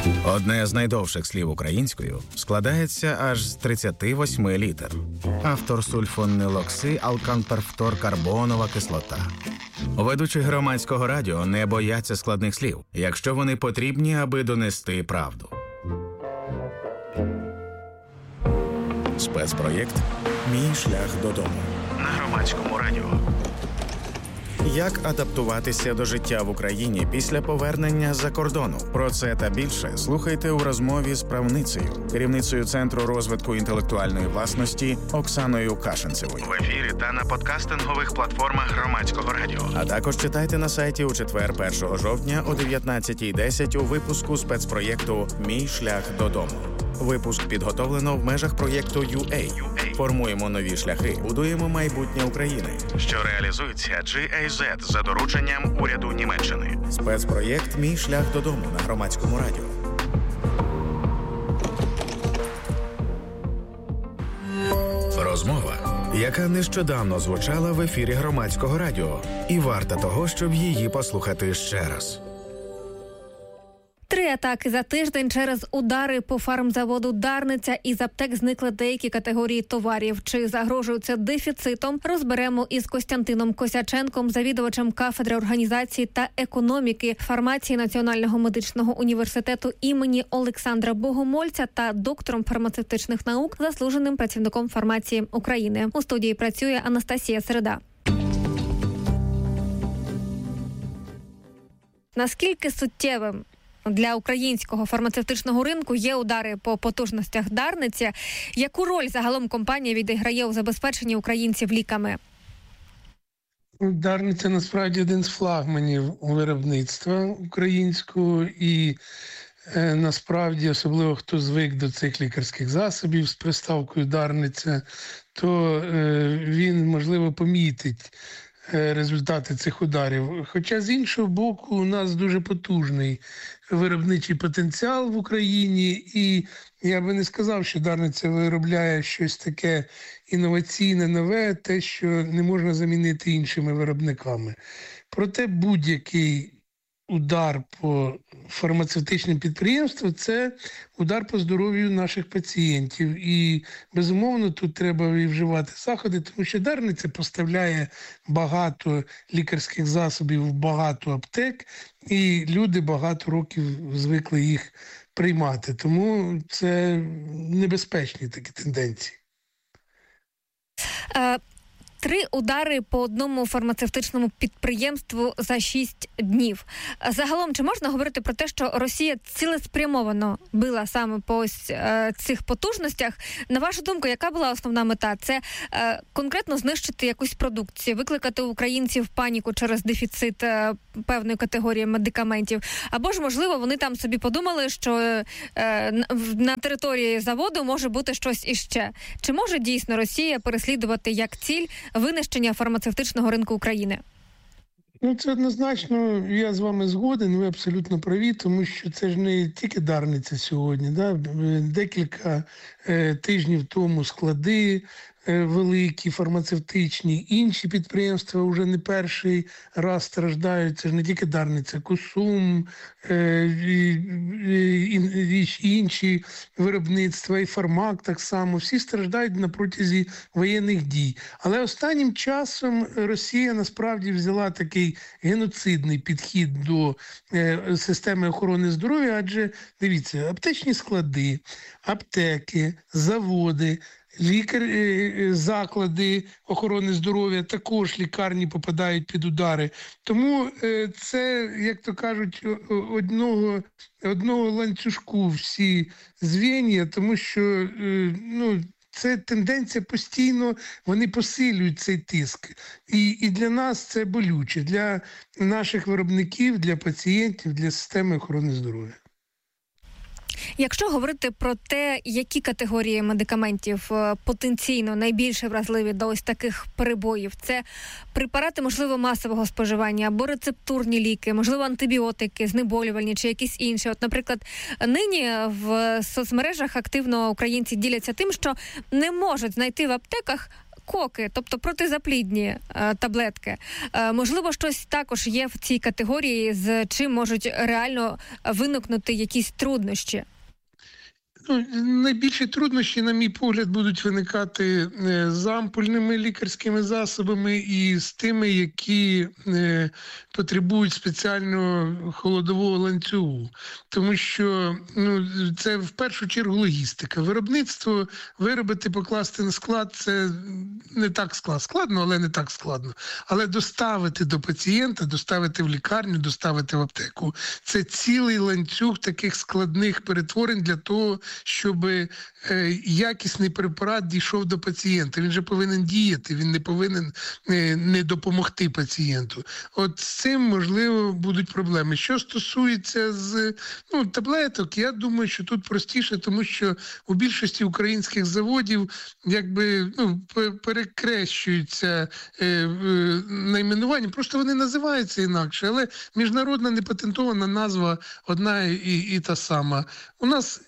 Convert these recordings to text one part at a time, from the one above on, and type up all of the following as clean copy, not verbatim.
Одне з найдовших слів українською складається аж з 38 літер. Автор сульфонилоксиалканперфторкарбонова кислота. Ведучі громадського радіо не бояться складних слів, якщо вони потрібні, аби донести правду. Спецпроєкт «Мій шлях додому» на громадському радіо. Як адаптуватися до життя в Україні після повернення з-за кордону? Про це та більше слухайте у розмові з правницею, керівницею Центру розвитку інтелектуальної власності Оксаною Кашинцевою. В ефірі та на подкастингових платформах громадського радіо. А також читайте на сайті у четвер 1 жовтня о 19:10 у випуску спецпроєкту «Мій шлях додому». Випуск підготовлено в межах проєкту UA. Формуємо нові шляхи, будуємо майбутнє України, що реалізується GIZ за дорученням уряду Німеччини. Спецпроєкт «Мій шлях додому» на громадському радіо. Розмова, яка нещодавно звучала в ефірі громадського радіо, і варта того, щоб її послухати ще раз. 3 атаки за тиждень через удари по фармзаводу «Дарниця». Із аптек зникли деякі категорії товарів. Чи загрожує це дефіцитом? Розберемо із Костянтином Косяченком, завідувачем кафедри організації та економіки фармації Національного медичного університету імені Олександра Богомольця та доктором фармацевтичних наук, заслуженим працівником фармації України. У студії працює Анастасія Середа. Наскільки суттєвим для українського фармацевтичного ринку є удари по потужностях Дарниці? Яку роль загалом компанія відіграє у забезпеченні українців ліками? Дарниця насправді один з флагманів виробництва українського і насправді, особливо хто звик до цих лікарських засобів з приставкою Дарниця, то він, можливо, помітить результати цих ударів. Хоча, з іншого боку, у нас дуже потужний виробничий потенціал в Україні, і я би не сказав, що Дарниця виробляє щось таке інноваційне, нове, те, що не можна замінити іншими виробниками. Проте будь-який удар по фармацевтичним підприємствам – це удар по здоров'ю наших пацієнтів. І, безумовно, тут треба і вживати заходи, тому що Дарниця поставляє багато лікарських засобів в багато аптек, і люди багато років звикли їх приймати. Тому це небезпечні такі тенденції. 3 удари по одному фармацевтичному підприємству за 6 днів. Загалом, чи можна говорити про те, що Росія цілеспрямовано била саме по ось цих потужностях? На вашу думку, яка була основна мета? Це конкретно знищити якусь продукцію, викликати у українців паніку через дефіцит певної категорії медикаментів? Або ж, можливо, вони там собі подумали, що на території заводу може бути щось іще? Чи може дійсно Росія переслідувати як ціль винищення фармацевтичного ринку України? Це однозначно, я з вами згоден, ви абсолютно праві, тому що це ж не тільки Дарниця сьогодні. Да? Декілька тижнів тому склади великі, фармацевтичні, інші підприємства вже не перший раз страждають. Це ж не тільки Дарниця, Кусум, і інші виробництва, і Фармак так само. Всі страждають на протязі воєнних дій. Але останнім часом Росія насправді взяла такий геноцидний підхід до системи охорони здоров'я, адже, дивіться, аптечні склади, аптеки, заводи, заклади охорони здоров'я, також лікарні попадають під удари. Тому це, як то кажуть, одного ланцюжку всі звенья, тому що це тенденція постійно, вони посилюють цей тиск. І для нас це болюче, для наших виробників, для пацієнтів, для системи охорони здоров'я. Якщо говорити про те, які категорії медикаментів потенційно найбільше вразливі до ось таких перебоїв, це препарати, можливо, масового споживання, або рецептурні ліки, можливо, антибіотики, знеболювальні чи якісь інші. От, наприклад, нині в соцмережах активно українці діляться тим, що не можуть знайти в аптеках коки, тобто протизаплідні таблетки. Можливо, щось також є в цій категорії, з чим можуть реально виникнути якісь труднощі? Найбільші труднощі, на мій погляд, будуть виникати з ампульними лікарськими засобами і з тими, які потребують спеціального холодового ланцюгу. Тому що це в першу чергу логістика. Виробництво, виробити, покласти на склад – це не так складно, але не так складно. Але доставити до пацієнта, доставити в лікарню, доставити в аптеку – це цілий ланцюг таких складних перетворень для того, щоб якісний препарат дійшов до пацієнта. Він же повинен діяти, він не повинен не допомогти пацієнту. От з цим, можливо, будуть проблеми. Що стосується таблеток, я думаю, що тут простіше, тому що у більшості українських заводів перекрещуються найменування, просто вони називаються інакше, але міжнародна непатентована назва одна і та сама. У нас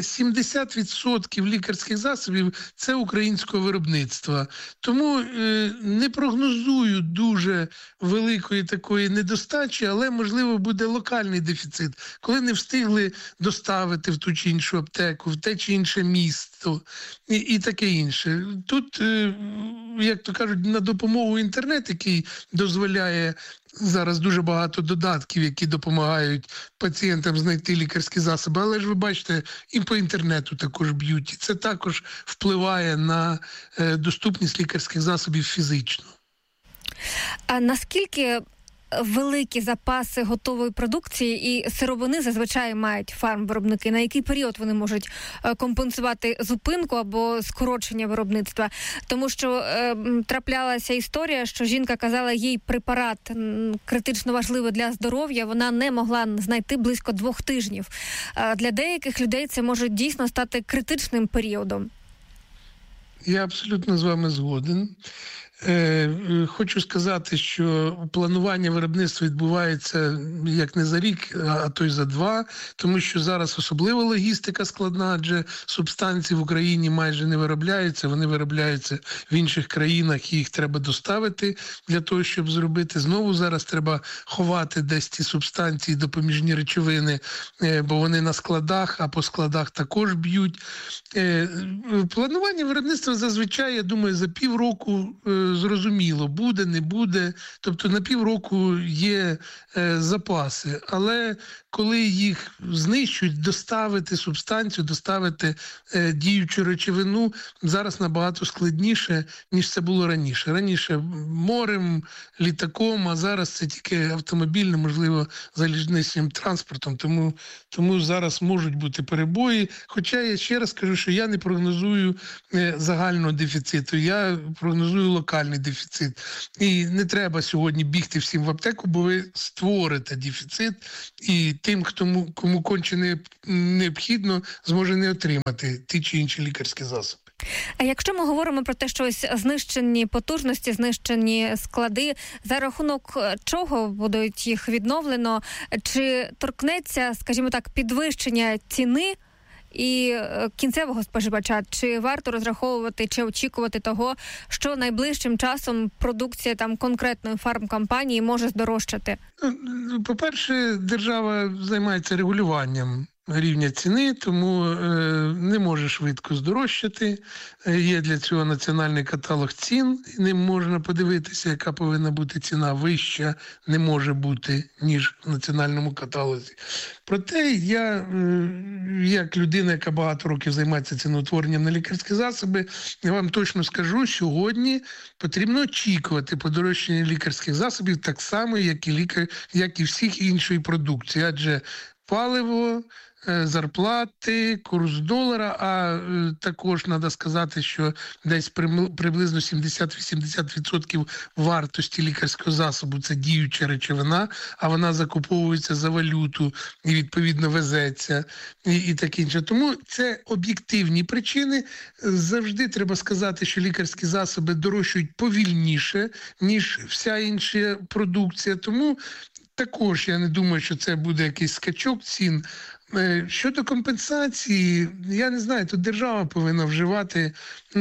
70% лікарських засобів – це українського виробництва. Тому не прогнозую дуже великої такої недостачі, але, можливо, буде локальний дефіцит, коли не встигли доставити в ту чи іншу аптеку, в те чи інше місто і таке інше. Тут, як то кажуть, на допомогу інтернет, який дозволяє зараз дуже багато додатків, які допомагають пацієнтам знайти лікарські засоби, але ж ви бачите, і по інтернету також б'ють. І це також впливає на доступність лікарських засобів фізично. А наскільки великі запаси готової продукції і сировини зазвичай мають фармвиробники? На який період вони можуть компенсувати зупинку або скорочення виробництва? Тому що траплялася історія, що жінка казала, їй препарат критично важливий для здоров'я, вона не могла знайти близько 2 тижнів. Для деяких людей це може дійсно стати критичним періодом. Я абсолютно з вами згоден. Хочу сказати, що планування виробництва відбувається як не за рік, а то й за 2, тому що зараз особливо логістика складна, адже субстанції в Україні майже не виробляються, вони виробляються в інших країнах, і їх треба доставити для того, щоб зробити. Знову зараз треба ховати десь ці субстанції, допоміжні речовини, бо вони на складах, а по складах також б'ють. Планування виробництва зазвичай, я думаю, за півроку зрозуміло, буде, не буде. Тобто на півроку є запаси. Але коли їх знищують, доставити субстанцію, доставити діючу речовину, зараз набагато складніше, ніж це було раніше. Раніше морем, літаком, а зараз це тільки автомобільним, можливо, залізничним транспортом. Тому зараз можуть бути перебої. Хоча я ще раз кажу, що я не прогнозую загального дефіциту, я прогнозую локальний дефіцит. І не треба сьогодні бігти всім в аптеку, бо ви створите дефіцит, і тим, кому конче необхідно, зможе не отримати ті чи інші лікарські засоби. А якщо ми говоримо про те, що ось знищені потужності, знищені склади, за рахунок чого будуть їх відновлено? Чи торкнеться, скажімо так, підвищення ціни і кінцевого споживача? Чи варто розраховувати, чи очікувати того, що найближчим часом продукція там конкретної фармкомпанії може здорожчати? По-перше, держава займається регулюванням рівня ціни, тому не може швидко здорожчати. Є для цього національний каталог цін, ним можна подивитися, яка повинна бути ціна. Вища не може бути, ніж в національному каталозі. Проте я, як людина, яка багато років займається ціноутворенням на лікарські засоби, я вам точно скажу, сьогодні потрібно очікувати подорожчання лікарських засобів так само, як і всіх іншої продукції. Адже паливо, зарплати, курс долара, а також треба сказати, що десь приблизно 70-80% вартості лікарського засобу – це діюча речовина, а вона закуповується за валюту і, відповідно, везеться і таке інше. Тому це об'єктивні причини. Завжди треба сказати, що лікарські засоби дорожчають повільніше, ніж вся інша продукція. Тому також я не думаю, що це буде якийсь скачок цін. Щодо компенсації, я не знаю, тут держава повинна вживати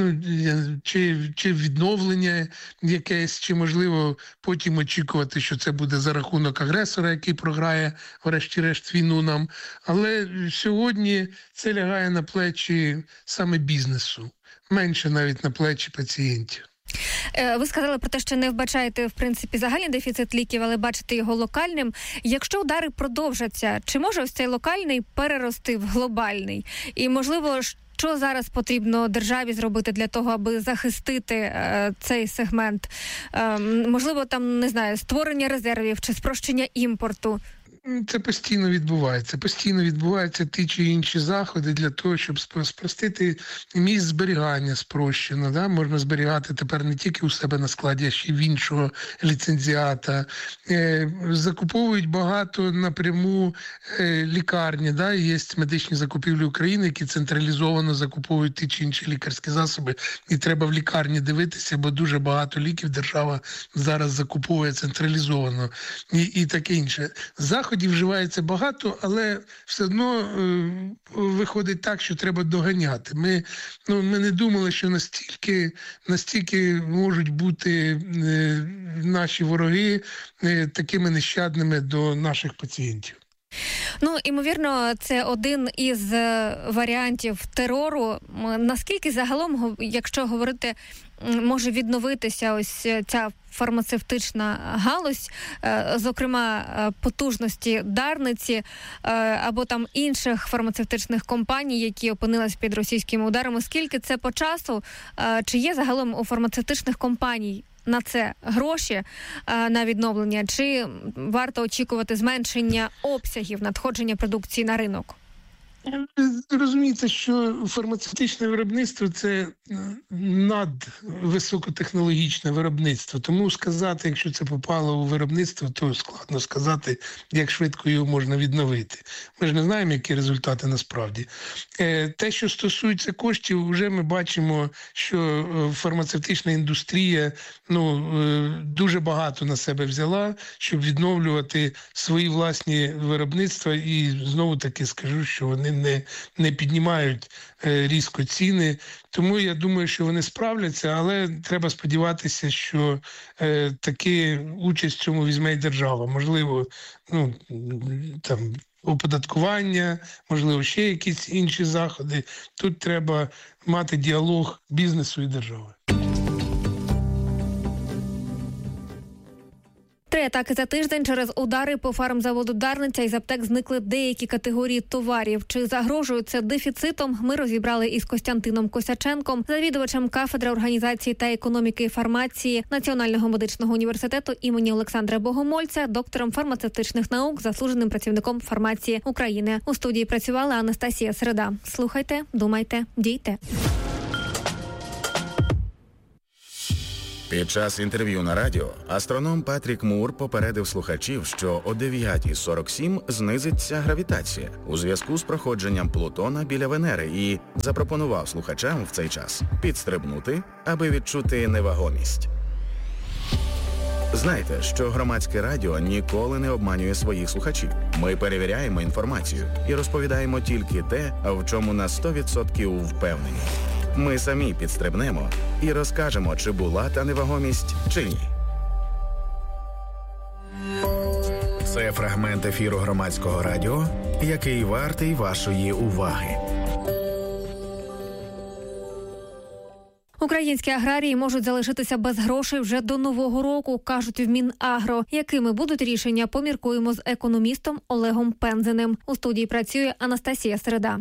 чи відновлення якесь, чи, можливо, потім очікувати, що це буде за рахунок агресора, який програє, врешті-решт, війну нам. Але сьогодні це лягає на плечі саме бізнесу, менше навіть на плечі пацієнтів. Ви сказали про те, що не вбачаєте, в принципі, загальний дефіцит ліків, але бачите його локальним. Якщо удари продовжаться, чи може ось цей локальний перерости в глобальний? І, можливо, що зараз потрібно державі зробити для того, аби захистити цей сегмент? Можливо, там, не знаю, створення резервів чи спрощення імпорту? Це постійно відбувається. Постійно відбуваються ті чи інші заходи для того, щоб спростити місць зберігання спрощено. Да? Можна зберігати тепер не тільки у себе на складі, а ще й в іншого ліцензіата. Закуповують багато напряму лікарні. Да? Є медичні закупівлі України, які централізовано закуповують ті чи інші лікарські засоби. І треба в лікарні дивитися, бо дуже багато ліків держава зараз закуповує централізовано. І таке інше. Заходів вживається багато, але все одно виходить так, що треба доганяти. Ми не думали, що настільки можуть бути наші вороги такими нещадними до наших пацієнтів. Ймовірно, це один із варіантів терору. Наскільки загалом, якщо говорити, може відновитися ось ця фармацевтична галузь, зокрема потужності Дарниці або там інших фармацевтичних компаній, які опинились під російськими ударами? Скільки це по часу? Чи є загалом у фармацевтичних компаній на це гроші, на відновлення, чи варто очікувати зменшення обсягів надходження продукції на ринок? Розумієте, що фармацевтичне виробництво – це надвисокотехнологічне виробництво. Тому сказати, якщо це попало у виробництво, то складно сказати, як швидко його можна відновити. Ми ж не знаємо, які результати насправді. Те, що стосується коштів, вже ми бачимо, що фармацевтична індустрія дуже багато на себе взяла, щоб відновлювати свої власні виробництва. І знову-таки скажу, що вони не піднімають різко ціни. Тому я думаю, що вони справляться, але треба сподіватися, що таки участь в цьому візьме і держава. Можливо, оподаткування, можливо, ще якісь інші заходи. Тут треба мати діалог бізнесу і держави. 3 атаки за тиждень. Через удари по фармзаводу Дарниця із аптек зникли деякі категорії товарів. Чи загрожує це дефіцитом? Ми розібрали із Костянтином Косяченком, завідувачем кафедри організації та економіки і фармації Національного медичного університету імені Олександра Богомольця, доктором фармацевтичних наук, заслуженим працівником фармації України. У студії працювала Анастасія Середа. Слухайте, думайте, дійте. Під час інтерв'ю на радіо астроном Патрік Мур попередив слухачів, що о 9:47 знизиться гравітація у зв'язку з проходженням Плутона біля Венери і запропонував слухачам в цей час підстрибнути, аби відчути невагомість. Знайте, що громадське радіо ніколи не обманює своїх слухачів. Ми перевіряємо інформацію і розповідаємо тільки те, в чому на 100% впевнені. Ми самі підстрибнемо і розкажемо, чи була та невагомість, чи ні. Це фрагмент ефіру громадського радіо, який вартий вашої уваги. Українські аграрії можуть залишитися без грошей вже до Нового року, кажуть в Мінагро. Якими будуть рішення, поміркуємо з економістом Олегом Пензеним. У студії працює Анастасія Середа.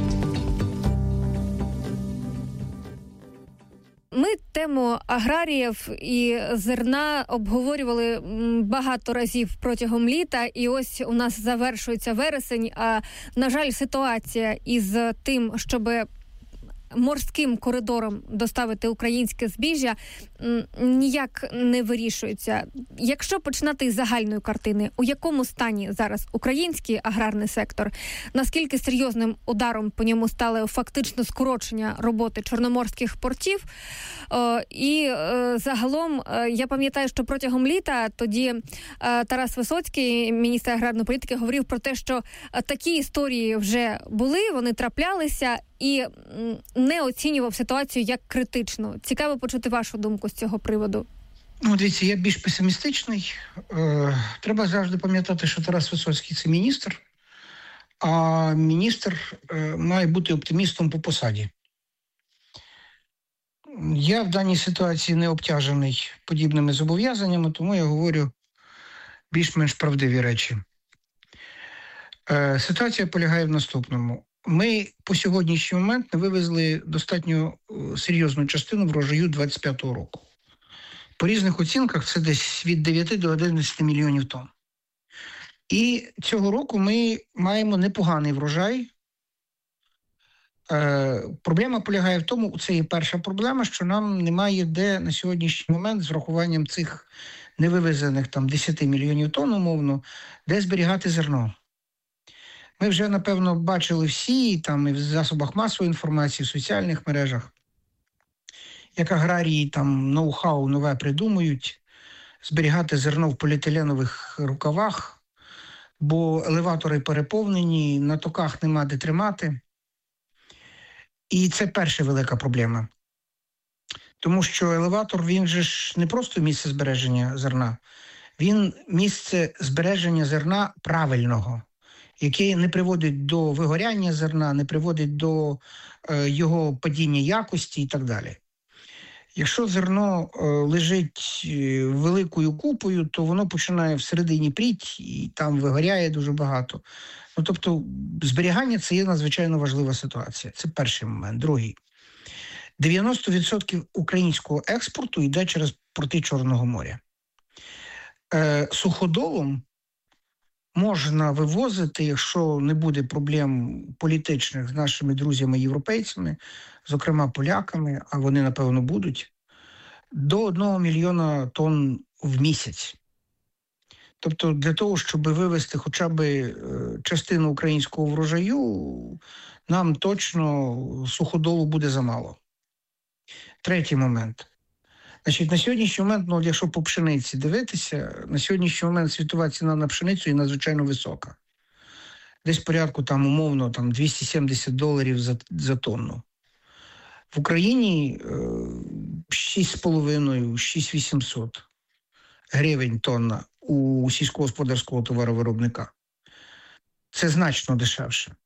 Ми тему аграріїв і зерна обговорювали багато разів протягом літа, і ось у нас завершується вересень, а, на жаль, ситуація із тим, щоб морським коридором доставити українське збіжжя, ніяк не вирішується. Якщо починати із загальної картини, у якому стані зараз український аграрний сектор, наскільки серйозним ударом по ньому стало фактично скорочення роботи чорноморських портів, і загалом я пам'ятаю, що протягом літа тоді Тарас Висоцький, міністр аграрної політики, говорив про те, що такі історії вже були, вони траплялися, і не оцінював ситуацію як критичну. Цікаво почути вашу думку з цього приводу. Ну, дивіться, я більш песимістичний. Треба завжди пам'ятати, що Тарас Висоцький – це міністр, а міністр має бути оптимістом по посаді. Я в даній ситуації не обтяжений подібними зобов'язаннями, тому я говорю більш-менш правдиві речі. Ситуація полягає в наступному. Ми по сьогоднішній момент не вивезли достатньо серйозну частину врожаю 25-го року. По різних оцінках це десь від 9 до 11 мільйонів тонн. І цього року ми маємо непоганий врожай. Проблема полягає в тому, це є перша проблема, що нам немає де на сьогоднішній момент з врахуванням цих невивезених там 10 мільйонів тонн, умовно, де зберігати зерно. Ми вже, напевно, бачили всі, там і в засобах масової інформації, в соціальних мережах, як аграрії там ноу-хау нове придумують, зберігати зерно в поліетиленових рукавах, бо елеватори переповнені, на токах нема де тримати. І це перша велика проблема. Тому що елеватор, він же ж не просто місце збереження зерна, він місце збереження зерна правильного, яке не приводить до вигоряння зерна, не приводить до його падіння якості і так далі. Якщо зерно лежить великою купою, то воно починає всередині пріть і там вигоряє дуже багато. Ну, тобто зберігання – це є надзвичайно важлива ситуація. Це перший момент. Другий. 90% українського експорту йде через порти Чорного моря. Суходолом можна вивозити, якщо не буде проблем політичних з нашими друзями-європейцями, зокрема поляками, а вони, напевно, будуть, до 1 мільйона тонн в місяць. Тобто для того, щоб вивезти хоча б частину українського врожаю, нам точно суходолу буде замало. Третій момент. Значить, на сьогоднішній момент, ну, якщо по пшениці дивитися, на сьогоднішній момент світова ціна на пшеницю є надзвичайно висока. Десь порядку там умовно там $270 за тонну. В Україні 6,5-6,800 гривень тонна у сільськогосподарського товаровиробника. Це значно дешевше.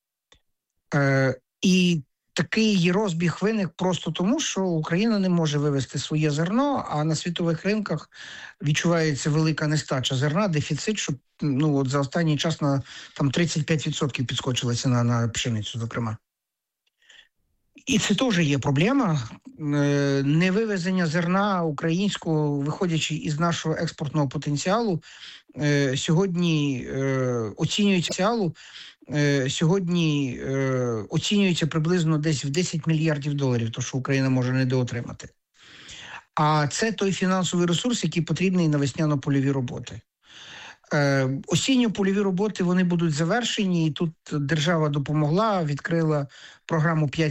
І такий розбіг виник просто тому, що Україна не може вивезти своє зерно, а на світових ринках відчувається велика нестача зерна, дефіцит, що ну, от за останній час на там 35% підскочила ціна на пшеницю, зокрема. І це теж є проблема. Невивезення зерна українського, виходячи із нашого експортного потенціалу, сьогодні оцінюється приблизно десь в $10 мільярдів, то, що Україна може недоотримати. А це той фінансовий ресурс, який потрібний на весняно-польові роботи. Осінньо-польові роботи, вони будуть завершені, і тут держава допомогла, відкрила програму 5